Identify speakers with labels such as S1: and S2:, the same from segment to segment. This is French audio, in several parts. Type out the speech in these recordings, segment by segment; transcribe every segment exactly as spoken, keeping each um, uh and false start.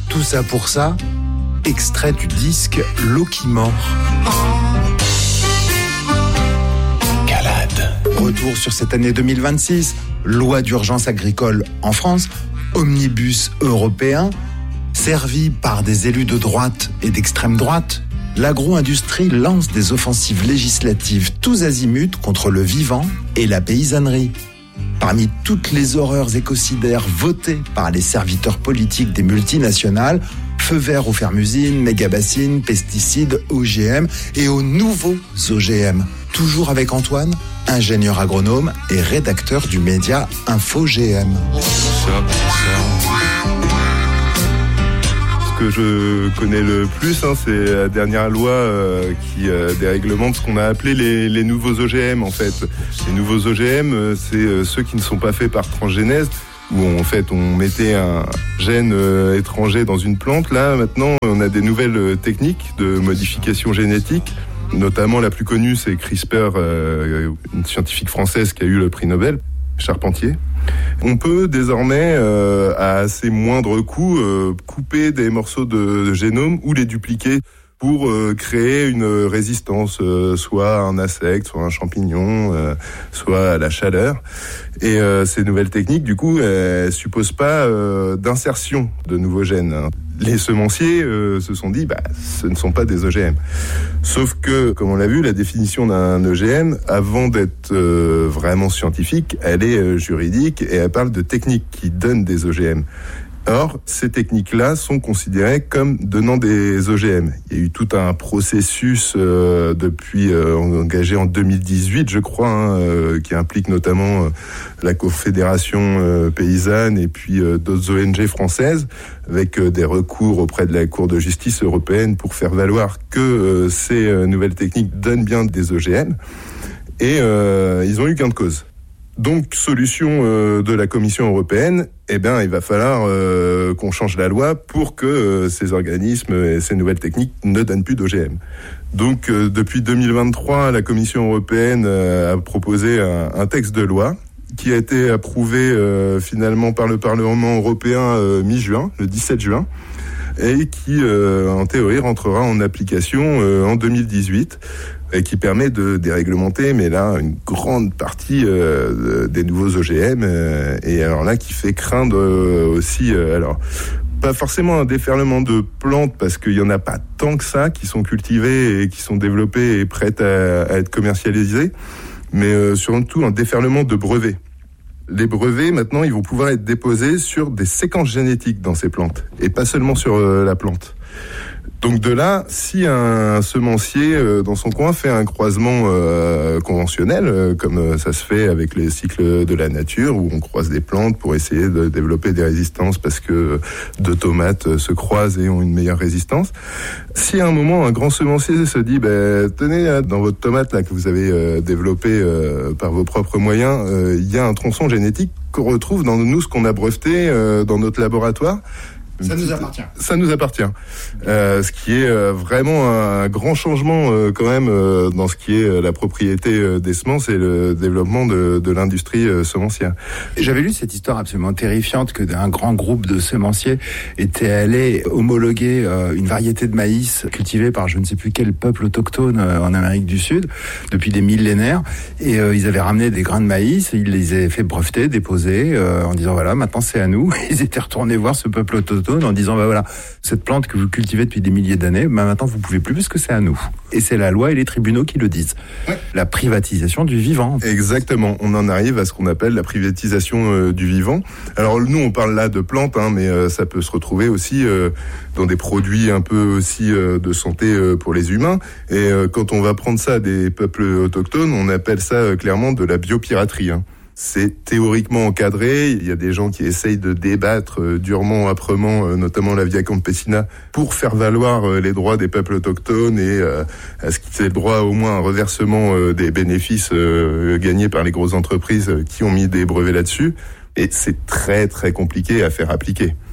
S1: Tout ça pour ça, extrait du disque L'eau qui mord. Calade. Retour sur cette année deux mille vingt-six, loi d'urgence agricole en France, omnibus européen, servi par des élus de droite et d'extrême droite, l'agro-industrie lance des offensives législatives tous azimuts contre le vivant et la paysannerie. Parmi toutes les horreurs écocidaires votées par les serviteurs politiques des multinationales, feu vert aux fermes-usines, méga-bassines, pesticides, O G M et aux nouveaux O G M. Toujours avec Antoine, ingénieur agronome et rédacteur du média Info G M.
S2: Ça, ça. Ce que je connais le plus, hein, c'est la dernière loi euh, qui euh, déréglemente ce qu'on a appelé les, les nouveaux O G M. En fait, les nouveaux O G M, euh, c'est euh, ceux qui ne sont pas faits par transgénèse, où en fait on mettait un gène euh, étranger dans une plante. Là, maintenant, on a des nouvelles euh, techniques de modification génétique. Notamment, la plus connue, c'est CRISPR, euh, une scientifique française qui a eu le prix Nobel, Charpentier. On peut désormais, euh, à assez moindre coût, euh, couper des morceaux de, de génome ou les dupliquer pour euh, créer une résistance, euh, soit à un insecte, soit à un champignon, euh, soit à la chaleur. Et euh, ces nouvelles techniques, du coup, elles supposent pas euh, d'insertion de nouveaux gènes. Les semenciers euh, se sont dit, bah, ce ne sont pas des O G M. Sauf que, comme on l'a vu, la définition d'un O G M, avant d'être euh, vraiment scientifique, elle est euh, juridique et elle parle de techniques qui donnent des O G M. Or, ces techniques-là sont considérées comme donnant des O G M. Il y a eu tout un processus euh, depuis euh, engagé en deux mille dix-huit, je crois, hein, euh, qui implique notamment euh, la Confédération euh, paysanne et puis euh, d'autres O N G françaises, avec euh, des recours auprès de la Cour de justice européenne pour faire valoir que euh, ces euh, nouvelles techniques donnent bien des O G M. Et euh, ils ont eu gain de cause. Donc, solution euh, de la Commission européenne, eh bien, il va falloir euh, qu'on change la loi pour que euh, ces organismes et ces nouvelles techniques ne donnent plus d'O G M. Donc, euh, depuis deux mille vingt-trois, la Commission européenne euh, a proposé un, un texte de loi qui a été approuvé euh, finalement par le Parlement européen euh, mi-juin, le dix-sept juin, et qui, euh, en théorie, rentrera en application euh, en deux mille dix-huit. Et qui permet de déréglementer, mais là, une grande partie euh, des nouveaux O G M, euh, et alors là, qui fait craindre euh, aussi, euh, alors, pas forcément un déferlement de plantes, parce qu'il y en a pas tant que ça, qui sont cultivées et qui sont développées et prêtes à, à être commercialisées, mais euh, surtout un déferlement de brevets. Les brevets, maintenant, ils vont pouvoir être déposés sur des séquences génétiques dans ces plantes, et pas seulement sur euh, la plante. Donc de là, si un semencier euh, dans son coin fait un croisement euh, conventionnel, euh, comme euh, ça se fait avec les cycles de la nature, où on croise des plantes pour essayer de développer des résistances parce que deux tomates euh, se croisent et ont une meilleure résistance. Si à un moment un grand semencier se dit, bah, tenez, là, dans votre tomate là que vous avez euh, développée euh, par vos propres moyens, euh, il y a un tronçon génétique qu'on retrouve dans nous, ce qu'on a breveté euh, dans notre laboratoire.
S3: Ça nous appartient.
S2: Ça nous appartient. Euh, ce qui est euh, vraiment un grand changement euh, quand même euh, dans ce qui est euh, la propriété euh, des semences et le développement de, de l'industrie euh, semencière.
S1: J'avais lu cette histoire absolument terrifiante que un grand groupe de semenciers était allé homologuer euh, une variété de maïs cultivée par je ne sais plus quel peuple autochtone euh, en Amérique du Sud depuis des millénaires, et euh, ils avaient ramené des grains de maïs, ils les avaient fait breveter, déposer euh, en disant voilà, maintenant c'est à nous. Ils étaient retournés voir ce peuple autochtone en disant bah voilà, cette plante que vous cultivez depuis des milliers d'années, bah maintenant vous pouvez plus parce que c'est à nous. Et c'est la loi et les tribunaux qui le disent. Ouais. La privatisation du vivant.
S2: Exactement. On en arrive à ce qu'on appelle la privatisation euh, du vivant. Alors nous on parle là de plantes, hein, mais euh, ça peut se retrouver aussi euh, dans des produits un peu aussi euh, de santé euh, pour les humains. Et euh, quand on va prendre ça des peuples autochtones, on appelle ça euh, clairement de la biopiraterie. Hein. C'est théoriquement encadré. Il y a des gens qui essayent de débattre euh, durement, âprement, euh, notamment la Via Campesina, pour faire valoir euh, les droits des peuples autochtones et euh, à ce qu'ils aient droit au moins à un reversement euh, des bénéfices euh, gagnés par les grosses entreprises euh, qui ont mis des brevets là-dessus. Et c'est très très compliqué à faire appliquer.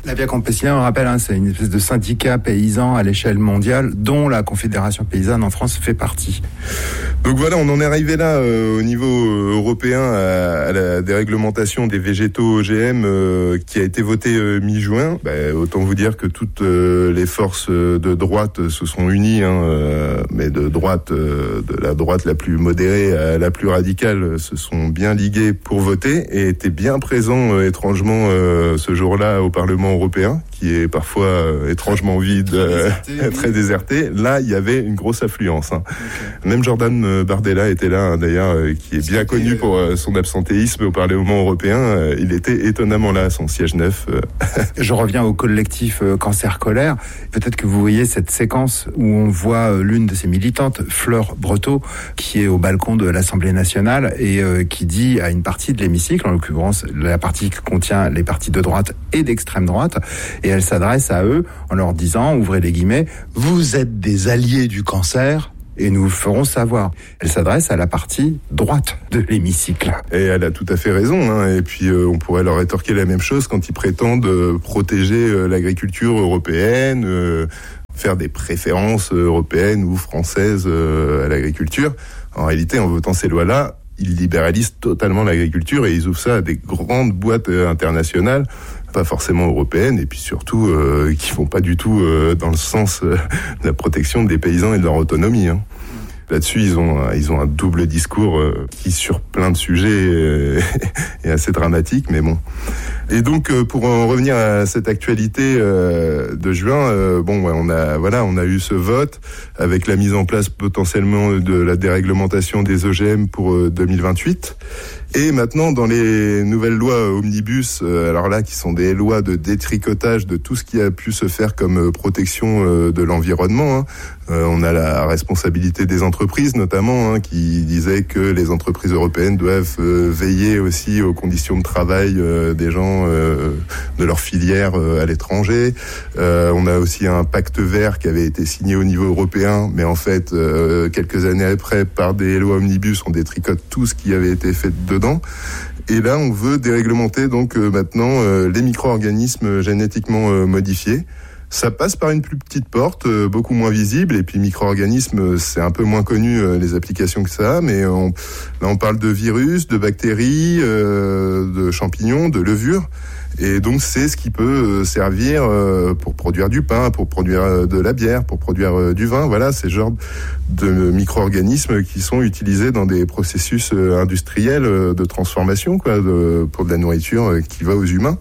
S1: La Via Campesina, on rappelle, hein, c'est une espèce de syndicat paysan à l'échelle mondiale dont la Confédération paysanne en France fait partie.
S2: Donc voilà, on en est arrivé là euh, au niveau euh, européen à, à la déréglementation des végétaux O G M euh, qui a été votée euh, mi-juin. Bah, autant vous dire que toutes euh, les forces de droite se sont unies, hein, euh, mais de droite, euh, de la droite la plus modérée à la plus radicale, se sont bien liguées pour voter et étaient bien présents euh, étrangement euh, ce jour-là au Parlement européen, qui est parfois euh, étrangement vide, euh, déserté, très déserté. Là, il y avait une grosse affluence. Hein. Okay. Même Jordan Bardella était là, hein, d'ailleurs, euh, qui est bien connu pour euh, son absentéisme au Parlement européen. Euh, il était étonnamment là, à son siège neuf. Euh.
S1: Je reviens au collectif euh, Cancer Colère. Peut-être que vous voyez cette séquence où on voit euh, l'une de ses militantes, Fleur Breteau, qui est au balcon de l'Assemblée nationale et euh, qui dit à une partie de l'hémicycle, en l'occurrence la partie qui contient les partis de droite et d'extrême droite, et elle s'adresse à eux en leur disant, ouvrez les guillemets, « Vous êtes des alliés du cancer et nous le ferons savoir ». Elle s'adresse à la partie droite de l'hémicycle.
S2: Et elle a tout à fait raison. Hein. Et puis euh, on pourrait leur rétorquer la même chose quand ils prétendent euh, protéger euh, l'agriculture européenne, euh, faire des préférences européennes ou françaises euh, à l'agriculture. En réalité, en votant ces lois-là, ils libéralisent totalement l'agriculture et ils ouvrent ça à des grandes boîtes euh, internationales, pas forcément européennes, et puis surtout euh, qui vont pas du tout euh, dans le sens euh, de la protection des paysans et de leur autonomie. Hein. Là-dessus, ils ont ils ont un double discours euh, qui, sur plein de sujets, euh, est assez dramatique, mais bon. Et donc, euh, pour en revenir à cette actualité euh, de juin, euh, bon, ouais, on a voilà, on a eu ce vote avec la mise en place potentiellement de la déréglementation des O G M pour euh, deux mille vingt-huit. Et maintenant, dans les nouvelles lois omnibus, euh, alors là, qui sont des lois de détricotage de tout ce qui a pu se faire comme euh, protection euh, de l'environnement, hein. Euh, on a la responsabilité des entreprises, notamment, hein, qui disait que les entreprises européennes doivent euh, veiller aussi aux conditions de travail euh, des gens euh, de leur filière euh, à l'étranger. Euh, on a aussi un pacte vert qui avait été signé au niveau européen, mais en fait, euh, quelques années après, par des lois omnibus, on détricote tout ce qui avait été fait dedans. Et là, on veut déréglementer donc euh, maintenant euh, les micro-organismes génétiquement euh, modifiés. Ça passe par une plus petite porte, euh, beaucoup moins visible, et puis micro-organismes, c'est un peu moins connu euh, les applications que ça a, mais on, là on parle de virus, de bactéries, euh, de champignons, de levures, et donc c'est ce qui peut euh, servir euh, pour produire du pain, pour produire euh, de la bière, pour produire euh, du vin. Voilà, c'est ce genre de micro-organismes qui sont utilisés dans des processus euh, industriels euh, de transformation, quoi, de, pour de la nourriture euh, qui va aux humains.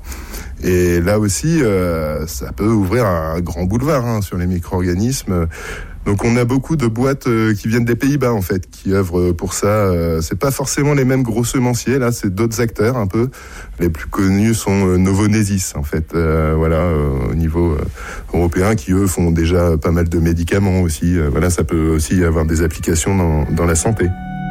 S2: Et là aussi, euh, ça peut ouvrir un grand boulevard, hein, sur les micro-organismes. Donc on a beaucoup de boîtes euh, qui viennent des Pays-Bas, en fait, qui œuvrent pour ça. Euh, c'est pas forcément les mêmes gros semenciers, là, c'est d'autres acteurs un peu. Les plus connus sont euh, Novonesis, en fait, euh, voilà, euh, au niveau euh, européen, qui eux font déjà pas mal de médicaments aussi. Euh, voilà, ça peut aussi avoir des applications dans, dans la santé.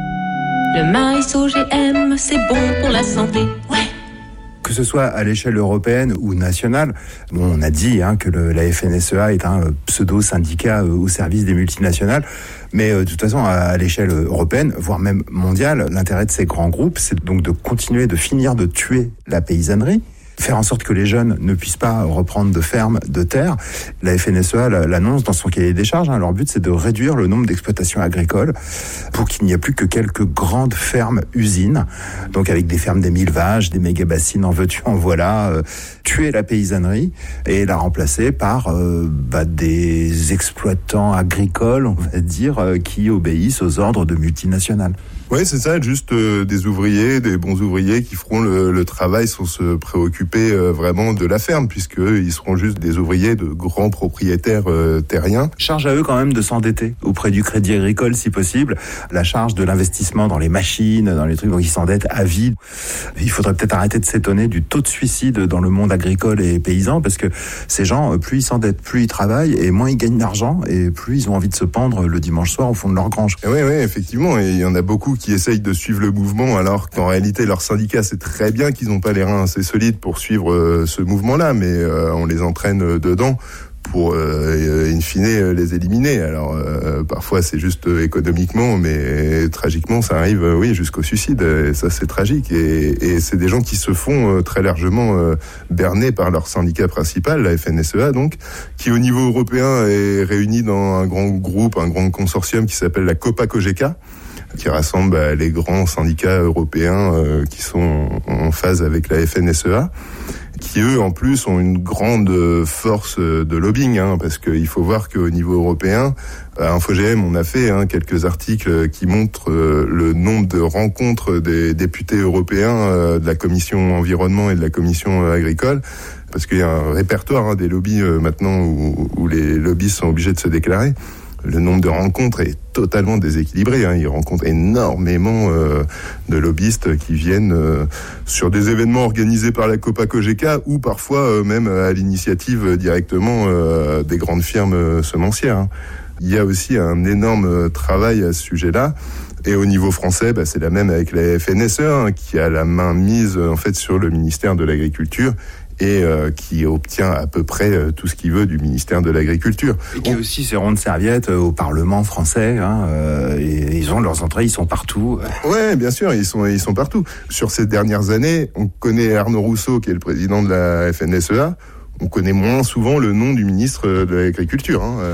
S3: Le maïs O G M, c'est bon pour la santé. Ouais.
S1: Que ce soit à l'échelle européenne ou nationale, bon, on a dit, hein, que le, la F N S E A est un pseudo-syndicat euh, au service des multinationales, mais euh, de toute façon, à, à l'échelle européenne, voire même mondiale, l'intérêt de ces grands groupes, c'est donc de continuer de finir de tuer la paysannerie, faire en sorte que les jeunes ne puissent pas reprendre de fermes, de terres. La F N S E A l'annonce dans son cahier des charges. Hein. Leur but, c'est de réduire le nombre d'exploitations agricoles pour qu'il n'y ait plus que quelques grandes fermes usines. Donc avec des fermes, des mille vaches, des méga-bassines, en veux-tu, en voilà. Euh, tuer la paysannerie et la remplacer par euh, bah, des exploitants agricoles, on va dire, euh, qui obéissent aux ordres de multinationales.
S2: Oui, c'est ça, juste euh, des ouvriers, des bons ouvriers qui feront le, le travail sans se préoccuper euh, vraiment de la ferme, puisque ils seront juste des ouvriers de grands propriétaires euh, terriens.
S1: Charge à eux quand même de s'endetter auprès du Crédit Agricole si possible, la charge de l'investissement dans les machines, dans les trucs, donc ils s'endettent à vie. Il faudrait peut-être arrêter de s'étonner du taux de suicide dans le monde agricole et paysan, parce que ces gens, plus ils s'endettent, plus ils travaillent et moins ils gagnent d'argent et plus ils ont envie de se pendre le dimanche soir au fond de leur grange.
S2: Oui, oui, effectivement, et il y en a beaucoup qui essayent de suivre le mouvement, alors qu'en réalité leur syndicat sait très bien qu'ils n'ont pas les reins assez solides pour suivre euh, ce mouvement-là, mais euh, on les entraîne dedans pour euh, in fine les éliminer. Alors euh, parfois c'est juste économiquement, mais tragiquement ça arrive euh, oui jusqu'au suicide. Et ça c'est tragique. Et, et c'est des gens qui se font euh, très largement euh, berner par leur syndicat principal, la F N S E A donc, qui au niveau européen est réuni dans un grand groupe, un grand consortium qui s'appelle la COPA-COGECA, qui rassemble bah, les grands syndicats européens euh, qui sont en phase avec la F N S E A, qui eux en plus ont une grande force de lobbying, hein, parce qu'il faut voir qu'au niveau européen, à InfoGM, on a fait hein, quelques articles qui montrent euh, le nombre de rencontres des députés européens euh, de la commission environnement et de la commission euh, agricole, parce qu'il y a un répertoire hein, des lobbies euh, maintenant où, où les lobbyistes sont obligés de se déclarer. Le nombre de rencontres est totalement déséquilibré. Hein. Ils rencontrent énormément euh, de lobbyistes qui viennent euh, sur des événements organisés par la COPA-COGECA ou parfois euh, même à l'initiative euh, directement euh, des grandes firmes euh, semencières. Hein. Il y a aussi un énorme travail à ce sujet-là. Et au niveau français, bah, c'est la même avec la F N S E A hein, qui a la main mise en fait sur le ministère de l'Agriculture et euh, qui obtient à peu près euh, tout ce qu'il veut du ministère de l'Agriculture.
S1: Et qui a aussi ses rondes serviettes euh, au Parlement français, hein, euh, et ils ont leurs entrées, ils sont partout.
S2: Ouais, bien sûr, ils sont ils sont partout. Sur ces dernières années, on connaît Arnaud Rousseau, qui est le président de la F N S E A. On connaît moins souvent le nom du ministre de l'Agriculture. Hein.